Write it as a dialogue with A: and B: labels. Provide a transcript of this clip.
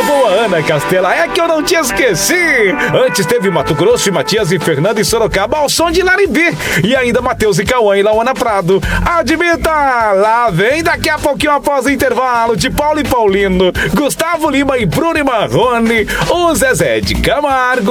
A: boa, Ana Castela. É que eu não te esqueci. Antes teve Mato Grosso e Matias e Fernando e Sorocaba ao som de Laribê. E ainda Matheus e Cauã e Lauana Prado. Admita, lá vem daqui a pouquinho após o intervalo de Paulo e Paulino, Gustavo Lima e Bruno e Marrone, o Zezé de Camargo.